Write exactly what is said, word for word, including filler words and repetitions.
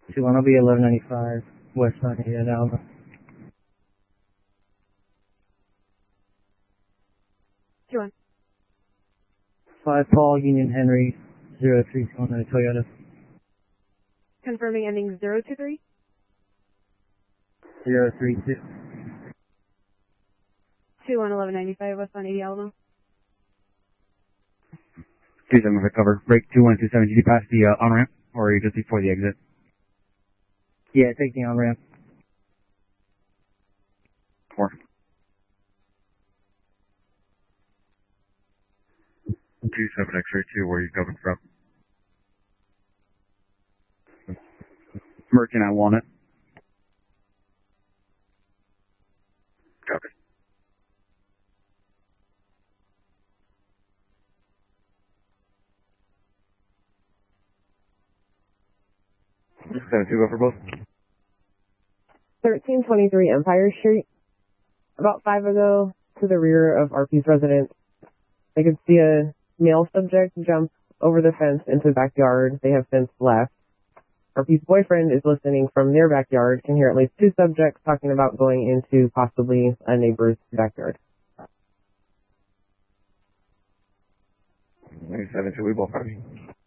two one, I'll be eleven ninety-five, west side, yeah, Alma. two one. five Paul, Union Henry, zero three two one, Toyota. Confirming ending zero two three. zero three two. two one, eleven ninety-five, west on eighty Alamo. two seven for cover. Break two one two seven. Did you pass the uh, on-ramp, or are you just before the exit? Yeah, take the on-ramp. Four. two seven X-ray two, where are you coming from? Merchant, I want it. Copy. seven two, go for both. thirteen twenty-three Empire Street. About five ago, to the rear of R P's residence, I could see a male subject jump over the fence into the backyard. They have since left. R P's boyfriend is listening from their backyard, can hear at least two subjects talking about going into possibly a neighbor's backyard. seven two, we both copy.